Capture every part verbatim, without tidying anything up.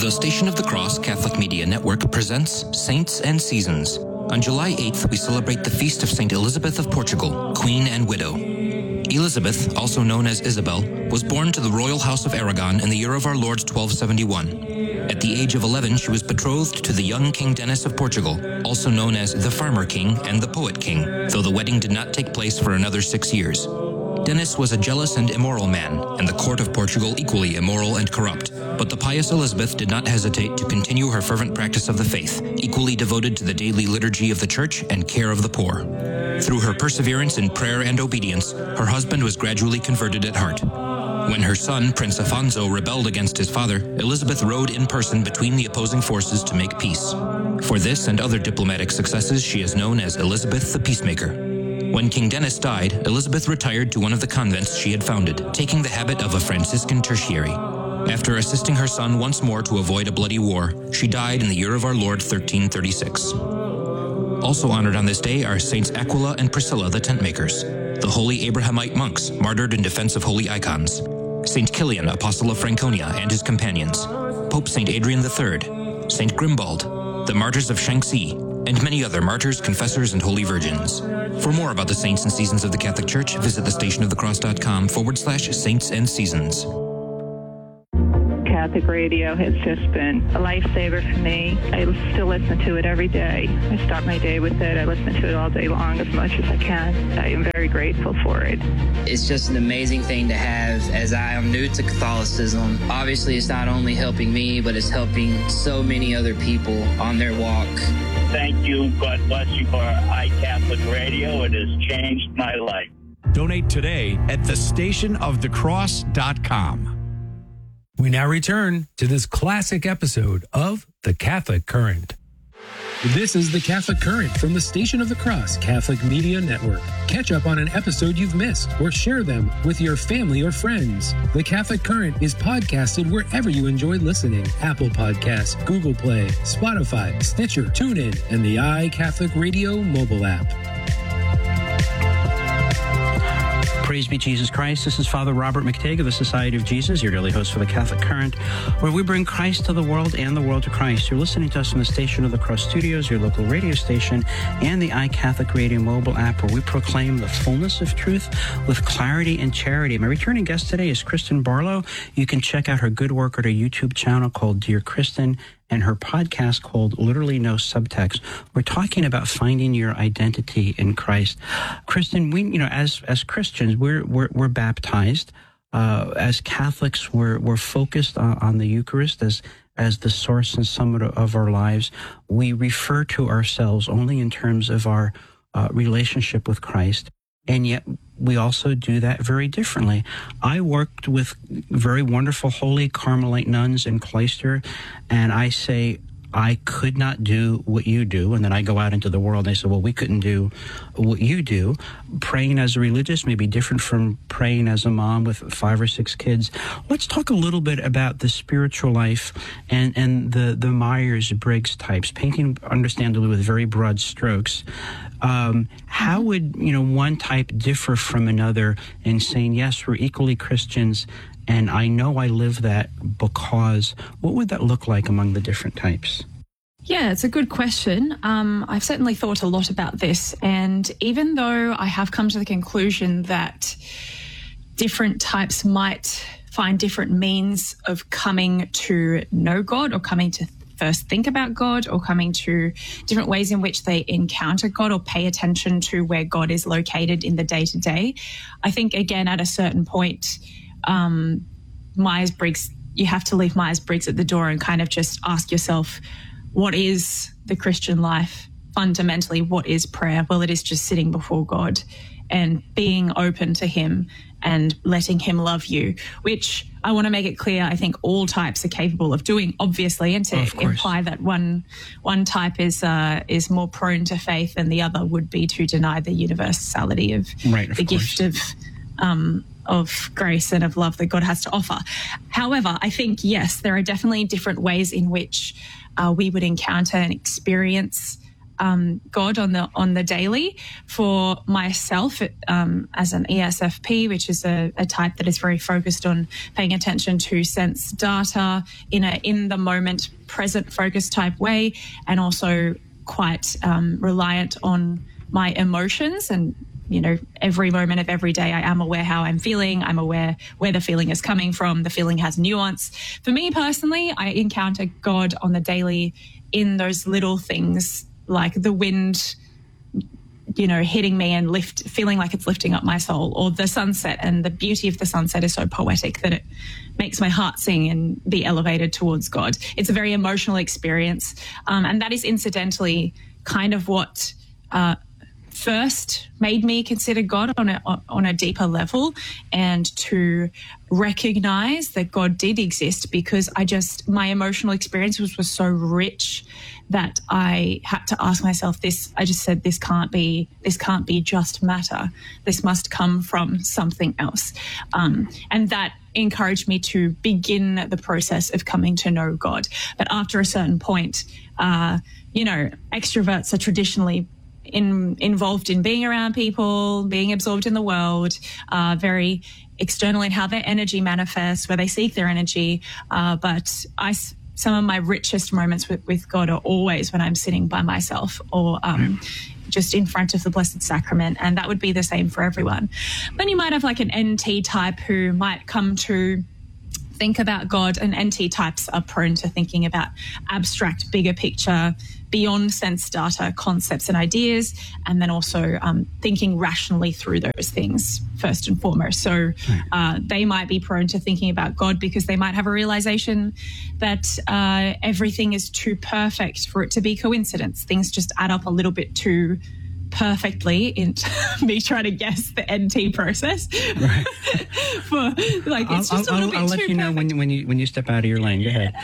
The Station of the Cross Catholic Media Network presents Saints and Seasons. On July eighth, we celebrate the feast of Saint Elizabeth of Portugal, Queen and Widow. Elizabeth, also known as Isabel, was born to the royal house of Aragon in the year of our Lord twelve seventy-one. At the age of eleven, she was betrothed to the young King Denis of Portugal, also known as the Farmer King and the Poet King, though the wedding did not take place for another six years. Denis was a jealous and immoral man, and the court of Portugal equally immoral and corrupt. But the pious Elizabeth did not hesitate to continue her fervent practice of the faith, equally devoted to the daily liturgy of the church and care of the poor. Through her perseverance in prayer and obedience, her husband was gradually converted at heart. When her son, Prince Afonso, rebelled against his father, Elizabeth rode in person between the opposing forces to make peace. For this and other diplomatic successes, she is known as Elizabeth the Peacemaker. When King Denis died, Elizabeth retired to one of the convents she had founded, taking the habit of a Franciscan tertiary. After assisting her son once more to avoid a bloody war, she died in the year of our Lord thirteen thirty-six. Also honored on this day are Saints Aquila and Priscilla the Tentmakers, the holy Abrahamite monks martyred in defense of holy icons, Saint Kilian, Apostle of Franconia, and his companions, Pope Saint Adrian the Third, Saint Grimbald, the martyrs of Shanxi, and many other martyrs, confessors, and holy virgins. For more about the saints and seasons of the Catholic Church, visit thestationofthecross.com forward slash saints and seasons. Catholic radio has just been a lifesaver for me. I still listen to it every day. I start my day with it. I listen to it all day long as much as I can. I am very grateful for it. It's just an amazing thing to have, as I am new to Catholicism. Obviously, it's not only helping me, but it's helping so many other people on their walk. Thank you. God bless you for iCatholic Radio. It has changed my life. Donate today at the station of the cross dot com. We now return to this classic episode of The Catholic Current. This is The Catholic Current from the Station of the Cross Catholic Media Network. Catch up on an episode you've missed or share them with your family or friends. The Catholic Current is podcasted wherever you enjoy listening. Apple Podcasts, Google Play, Spotify, Stitcher, TuneIn, and the iCatholic Radio mobile app. Praise be Jesus Christ. This is Father Robert McTague of the Society of Jesus, your daily host for the Catholic Current, where we bring Christ to the world and the world to Christ. You're listening to us on the Station of the Cross Studios, your local radio station, and the iCatholic Radio mobile app, where we proclaim the fullness of truth with clarity and charity. My returning guest today is Kristen Barlow. You can check out her good work at her YouTube channel called Dear Kristen, and her podcast called Literally No Subtext. We're talking about finding your identity in Christ. Kristen, we, you know, as as Christians, we're we're, we're baptized. Uh, as Catholics, we're we're focused on, on the Eucharist as as the source and summit of our lives. We refer to ourselves only in terms of our uh, relationship with Christ. And yet we also do that very differently. I worked with very wonderful holy Carmelite nuns in Cloister, and I say, I could not do what you do. And then I go out into the world and I say, well, we couldn't do what you do. Praying as a religious may be different from praying as a mom with five or six kids. Let's talk a little bit about the spiritual life and, and the, the Myers-Briggs types, painting understandably with very broad strokes. Um, how would, you know, one type differ from another in saying, yes, we're equally Christians, and I know I live that because, what would that look like among the different types? Yeah, it's a good question. Um, I've certainly thought a lot about this, and even though I have come to the conclusion that different types might find different means of coming to know God or coming to first think about God or coming to different ways in which they encounter God or pay attention to where God is located in the day-to-day, I think, again, at a certain point, um, Myers-Briggs, you have to leave Myers-Briggs at the door and kind of just ask yourself, what is the Christian life? Fundamentally, what is prayer? Well, it is just sitting before God and being open to him and letting him love you, which I want to make it clear, I think all types are capable of doing, obviously, and to imply that one one type is uh, is more prone to faith than the other would be to deny the universality of, right, of the course. gift of um, of grace and of love that God has to offer. However, I think, yes, there are definitely different ways in which uh, we would encounter and experience um, God on the on the daily. For myself, um, as an E S F P, which is a, a type that is very focused on paying attention to sense data in a in the moment, present focus type way, and also quite um, reliant on my emotions. And you know, every moment of every day, I am aware how I'm feeling. I'm aware where the feeling is coming from. The feeling has nuance. For me personally, I encounter God on the daily in those little things, like the wind, you know, hitting me and lift, feeling like it's lifting up my soul, or the sunset. And the beauty of the sunset is so poetic that it makes my heart sing and be elevated towards God. It's a very emotional experience. Um, and that is incidentally kind of what uh, first made me consider God on a on a deeper level, and to recognize that God did exist, because I just, my emotional experience was, was so rich that I had to ask myself this. I just said, this can't be, this can't be just matter. This must come from something else. Um, and that encouraged me to begin the process of coming to know God. But after a certain point, uh, you know, extroverts are traditionally in, involved in being around people, being absorbed in the world, uh, very external in how their energy manifests, where they seek their energy. Uh, but I, some of my richest moments with, with God are always when I'm sitting by myself, or um, just in front of the Blessed Sacrament. And that would be the same for everyone. Then you might have like an N T type who might come to think about God, and N T types are prone to thinking about abstract, bigger picture, beyond sense data concepts and ideas, and then also um, thinking rationally through those things first and foremost. So uh, they might be prone to thinking about God because they might have a realization that uh, everything is too perfect for it to be coincidence. Things just add up a little bit too perfectly into me trying to guess the N T process. Right. For like, it's I'll, just I'll, a little I'll, bit I'll too let you know when, when you when you step out of your lane. Go ahead.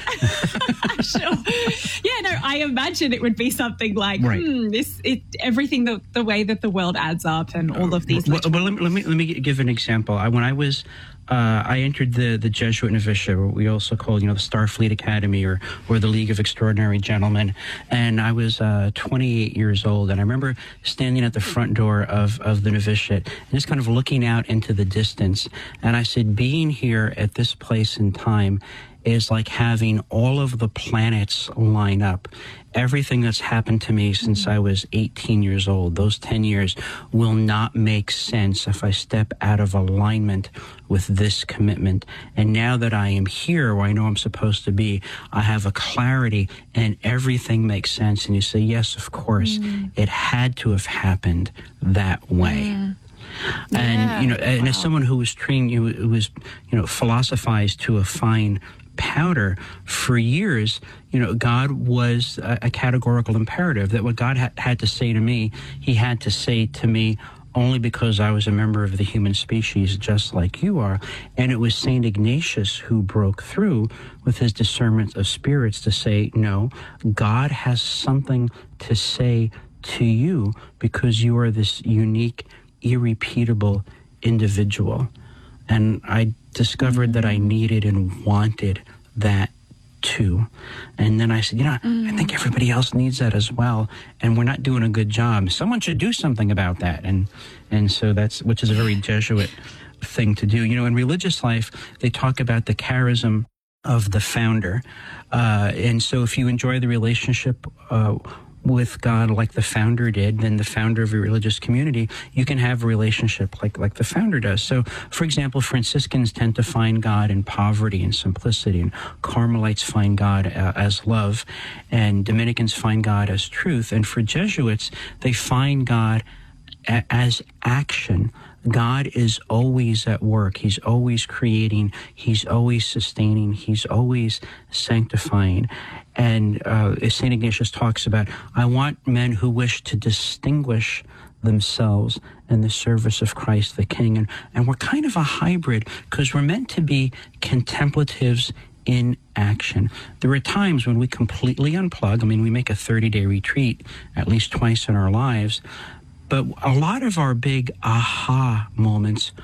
Sure. Yeah, no, I imagine it would be something like, right. hmm, this, it, everything, the, the way that the world adds up and all of these. Well, well let, me, let me let me give an example. I, when I was Uh, I entered the, the Jesuit novitiate, what we also call, you know, the Starfleet Academy, or, or the League of Extraordinary Gentlemen. And I was uh, twenty-eight years old. And I remember standing at the front door of, of the novitiate and just kind of looking out into the distance. And I said, being here at this place in time is like having all of the planets line up. Everything that's happened to me since I was eighteen years old, those ten years, will not make sense if I step out of alignment with this commitment. And now that I am here where I know I'm supposed to be, I have a clarity and everything makes sense. And you say, yes, of course, mm. it had to have happened that way. Mm. And, yeah. you know, and wow. as someone who was trained, who was, you know, philosophized to a fine powder for years, you know, God was a, a categorical imperative, that what God ha- had to say to me, he had to say to me only because I was a member of the human species, just like you are. And it was Saint Ignatius who broke through with his discernment of spirits to say, no, God has something to say to you because you are this unique, irrepeatable individual. And I discovered that I needed and wanted that too. And then I said, you know, mm. I think everybody else needs that as well. And we're not doing a good job. Someone should do something about that. And and so that's, which is a very Jesuit thing to do. You know, in religious life, they talk about the charism of the founder. Uh, and so if you enjoy the relationship uh, with God like the founder did, then the founder of your religious community, you can have a relationship like like the founder does. So, for example, Franciscans tend to find God in poverty and simplicity, and Carmelites find God uh, as love, and Dominicans find God as truth. And for Jesuits, they find God a- as action. God is always at work. He's always creating. He's always sustaining. He's always sanctifying. And uh, as Saint Ignatius talks about, I want men who wish to distinguish themselves in the service of Christ the King. And, and we're kind of a hybrid because we're meant to be contemplatives in action. There are times when we completely unplug. I mean, we make a thirty-day retreat at least twice in our lives. But a lot of our big aha moments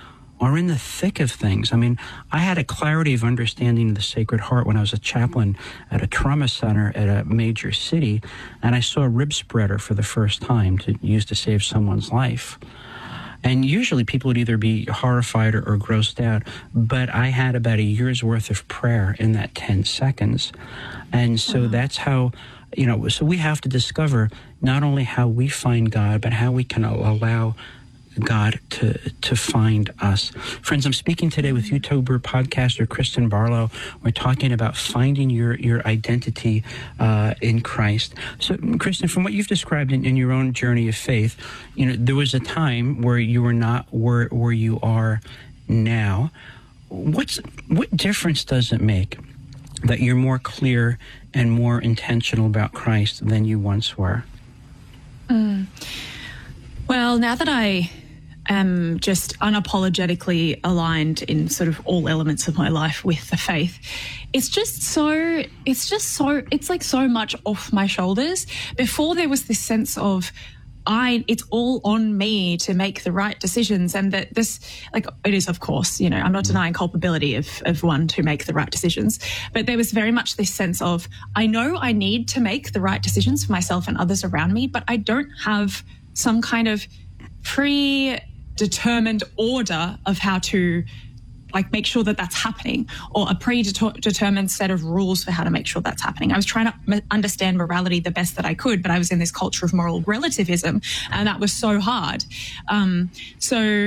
or in the thick of things. I mean, I had a clarity of understanding of the Sacred Heart when I was a chaplain at a trauma center at a major city, and I saw a rib spreader for the first time to use to save someone's life. And usually people would either be horrified or, or grossed out, but I had about a year's worth of prayer in that ten seconds. And so wow. that's how, you know, so we have to discover not only how we find God, but how we can allow God to to find us. Friends, I'm speaking today with YouTuber podcaster Kristen Barlow. We're talking about finding your your identity uh, in Christ. So, Kristen, from what you've described in, in your own journey of faith, you know, there was a time where you were not where where you are now. What's what difference does it make that you're more clear and more intentional about Christ than you once were? Mm. Well, now that I am just unapologetically aligned in sort of all elements of my life with the faith, it's just so, it's just so, it's like so much off my shoulders. Before there was this sense of, I, it's all on me to make the right decisions, and that this, like, it is, of course, you know, I'm not denying culpability of, of one to make the right decisions, but there was very much this sense of, I know I need to make the right decisions for myself and others around me, but I don't have some kind of predetermined order of how to, like, make sure that that's happening, or a predetermined set of rules for how to make sure that's happening. I was trying to understand morality the best that I could, but I was in this culture of moral relativism, and that was so hard. Um, so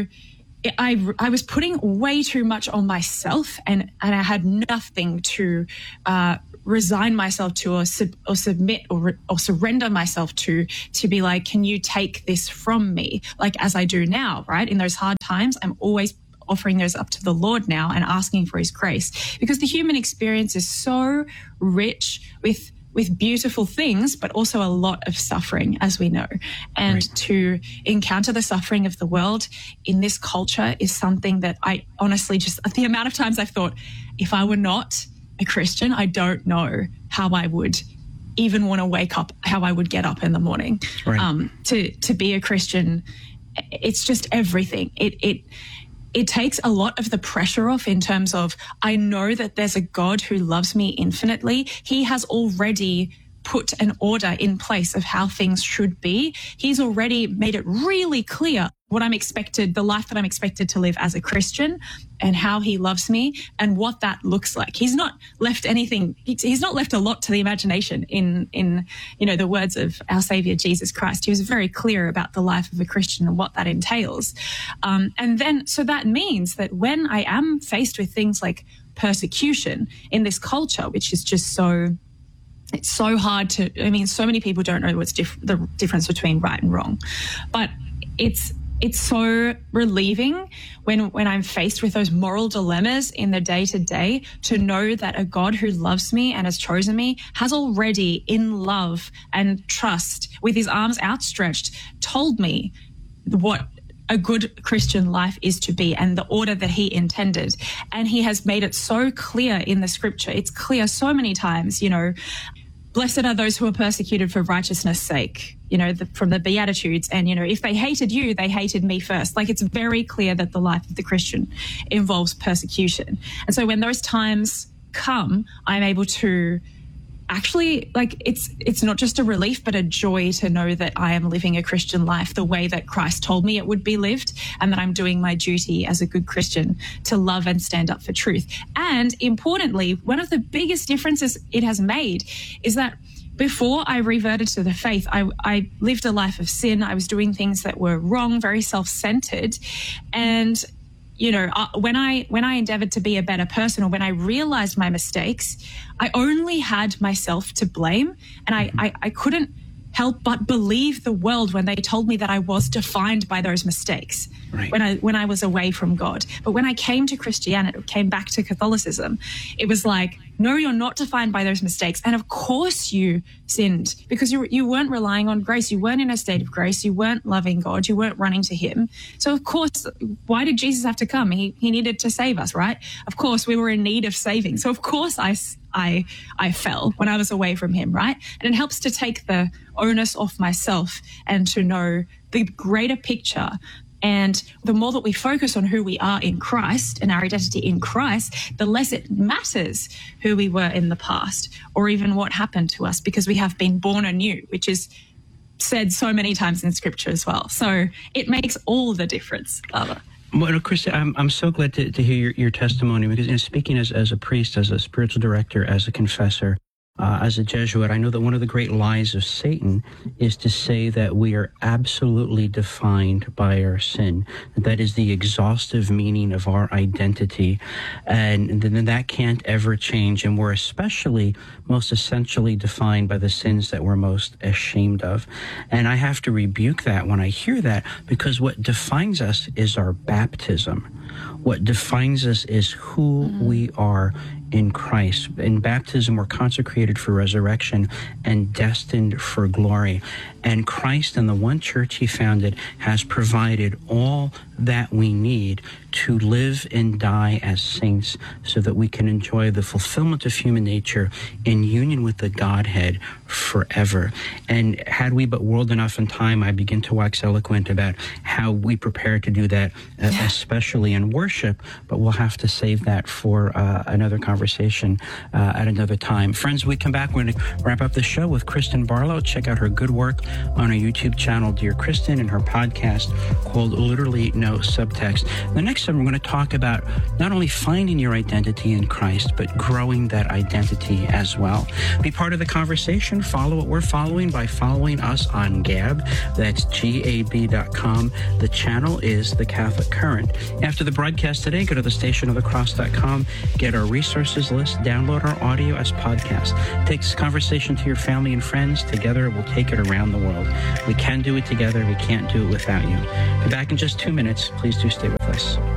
I, I was putting way too much on myself, and, and I had nothing to uh, resign myself to, or, sub, or submit or, or surrender myself to, to be like, can you take this from me? Like, as I do now, right? In those hard times, I'm always offering those up to the Lord now and asking for his grace, because the human experience is so rich with with beautiful things, but also a lot of suffering, as we know. And right. to encounter the suffering of the world in this culture is something that I honestly just, the amount of times I've thought, if I were not a Christian, I don't know how I would even want to wake up, how I would get up in the morning. Right. Um, to, to be a Christian, it's just everything. It, it, It takes a lot of the pressure off in terms of, I know that there's a God who loves me infinitely. He has already put an order in place of how things should be. He's already made it really clear what I'm expected, the life that I'm expected to live as a Christian, and how he loves me and what that looks like. He's not left anything, he's not left a lot to the imagination in, in, you know, the words of our Savior, Jesus Christ. He was very clear about the life of a Christian and what that entails. Um, and then, so that means that when I am faced with things like persecution in this culture, which is just so, it's so hard to, I mean, so many people don't know what's diff- the difference between right and wrong, but it's, It's so relieving when, when I'm faced with those moral dilemmas in the day-to-day to know that a God who loves me and has chosen me has already, in love and trust, with his arms outstretched, told me what a good Christian life is to be and the order that he intended. And he has made it so clear in the scripture. It's clear so many times, you know, blessed are those who are persecuted for righteousness' sake, you know, the, from the Beatitudes. And, you know, if they hated you, they hated me first. Like, it's very clear that the life of the Christian involves persecution. And so when those times come, I'm able to actually, like, it's it's not just a relief, but a joy to know that I am living a Christian life the way that Christ told me it would be lived, and that I'm doing my duty as a good Christian to love and stand up for truth. And importantly, one of the biggest differences it has made is that before I reverted to the faith, I, I lived a life of sin. I was doing things that were wrong, very self-centered. And, you know, uh, when I when I endeavored to be a better person, or when I realized my mistakes, I only had myself to blame. And I, I, I couldn't help but believe the world when they told me that I was defined by those mistakes right. when I when I was away from God. But when I came to Christianity, came back to Catholicism, it was like, no, you're not defined by those mistakes. And of course you sinned, because you you weren't relying on grace. You weren't in a state of grace. You weren't loving God. You weren't running to him. So of course, why did Jesus have to come? He he needed to save us, right? Of course, we were in need of saving. So of course I, I, I fell when I was away from him, right? And it helps to take the onus off myself and to know the greater picture And the more that we focus on who we are in Christ and our identity in Christ, the less it matters who we were in the past or even what happened to us, because we have been born anew, which is said so many times in Scripture as well. So it makes all the difference, Father. Well, Chris, I'm I'm so glad to, to hear your, your testimony, because, you know, speaking as, as a priest, as a spiritual director, as a confessor, Uh, as a Jesuit, I know that one of the great lies of Satan is to say that we are absolutely defined by our sin. That is the exhaustive meaning of our identity. And then that can't ever change. And we're especially most essentially defined by the sins that we're most ashamed of. And I have to rebuke that when I hear that, because what defines us is our baptism. What defines us is who mm-hmm. we are in Christ. In baptism, we're consecrated for resurrection and destined for glory. And Christ and the one church he founded has provided all that we need to live and die as saints, so that we can enjoy the fulfillment of human nature in union with the Godhead forever. And had we but world enough in time, I begin to wax eloquent about how we prepare to do that, uh, yeah. especially in worship, but we'll have to save that for uh, another conversation uh, at another time. Friends, when we come back, we're going to wrap up the show with Kristen Barlow. Check out her good work on our YouTube channel, Dear Kristen, and her podcast called Literally No Subtext. The next time, we're going to talk about not only finding your identity in Christ, but growing that identity as well. Be part of the conversation. Follow what we're following by following us on Gab. That's G A B dot com. The channel is The Catholic Current. After the broadcast today, go to the station of the cross dot com, get our resources list, download our audio as podcast. Take this conversation to your family and friends. Together, we'll take it around the world. We can do it together. We can't do it without you. Be back in just two minutes. Please do stay with us.